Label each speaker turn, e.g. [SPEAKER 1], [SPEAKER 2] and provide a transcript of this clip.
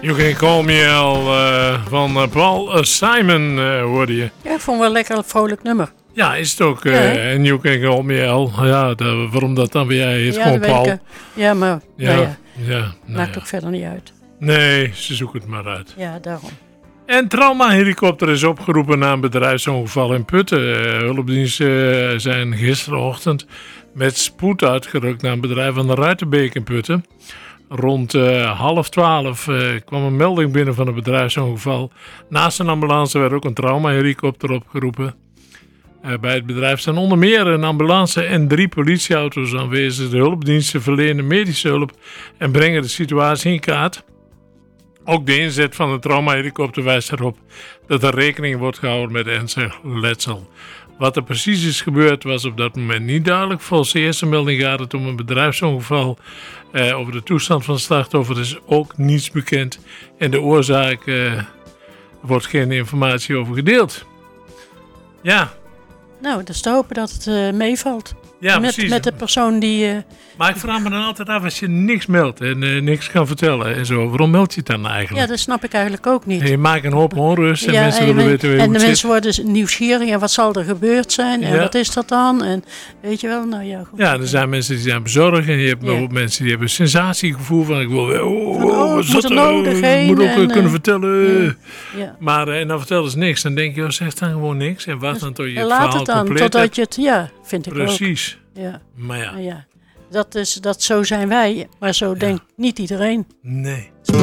[SPEAKER 1] You Can Call Me Al van Paul Simon hoorde je.
[SPEAKER 2] Ja, ik vond wel lekker een vrolijk nummer.
[SPEAKER 1] Ja, is het ook.
[SPEAKER 2] Ja,
[SPEAKER 1] En You Can Call Me Al. Ja, waarom dat dan weer is
[SPEAKER 2] ja,
[SPEAKER 1] gewoon Paul.
[SPEAKER 2] Ja, maar
[SPEAKER 1] Ja,
[SPEAKER 2] maakt ook verder niet uit.
[SPEAKER 1] Nee, ze zoeken het maar uit.
[SPEAKER 2] Ja, daarom.
[SPEAKER 1] En traumahelikopter is opgeroepen na een bedrijfsongeval in Putten. Hulpdiensten zijn gisterochtend met spoed uitgerukt naar een bedrijf aan de Ruitenbeek in Putten. Rond 11:30 kwam een melding binnen van een bedrijfsongeval. Naast een ambulance werd ook een traumahelikopter opgeroepen. Bij het bedrijf staan onder meer een ambulance en 3 politieauto's aanwezig. De hulpdiensten verlenen medische hulp en brengen de situatie in kaart. Ook de inzet van de traumahelikopter wijst erop dat er rekening wordt gehouden met ernstig letsel. Wat er precies is gebeurd was op dat moment niet duidelijk. Volgens de eerste melding gaat het om een bedrijfsongeval. Over de toestand van het slachtoffer is ook niets bekend. En de oorzaak wordt geen informatie over gedeeld. Ja.
[SPEAKER 2] Nou, dus te hopen dat het meevalt.
[SPEAKER 1] Ja, precies.
[SPEAKER 2] Met de persoon die...
[SPEAKER 1] Maar ik vraag me dan altijd af, als je niks meldt en niks kan vertellen en zo, waarom meld je het dan eigenlijk?
[SPEAKER 2] Ja, dat snap ik eigenlijk ook niet.
[SPEAKER 1] En je maakt een hoop onrust en mensen willen weten hoe
[SPEAKER 2] en
[SPEAKER 1] het
[SPEAKER 2] de
[SPEAKER 1] zit.
[SPEAKER 2] mensen worden nieuwsgierig en wat zal er gebeurd zijn en wat is dat dan? En weet je wel, nou ja, goed.
[SPEAKER 1] Ja, er zijn mensen die zijn bezorgd en je hebt bijvoorbeeld mensen die hebben een sensatiegevoel van ik wil
[SPEAKER 2] wat is er nodig heen?
[SPEAKER 1] Moet ook kunnen vertellen.
[SPEAKER 2] Ja.
[SPEAKER 1] Maar en dan vertellen ze niks. Dan denk je, zeg dan gewoon niks en wacht dan tot je het
[SPEAKER 2] laat
[SPEAKER 1] verhaal
[SPEAKER 2] het dan,
[SPEAKER 1] compleet
[SPEAKER 2] totdat
[SPEAKER 1] hebt.
[SPEAKER 2] je het, ja, vind ik ook.
[SPEAKER 1] Precies.
[SPEAKER 2] Ja.
[SPEAKER 1] Maar ja.
[SPEAKER 2] Ja. Zo zijn wij, maar zo denkt niet iedereen.
[SPEAKER 1] Nee.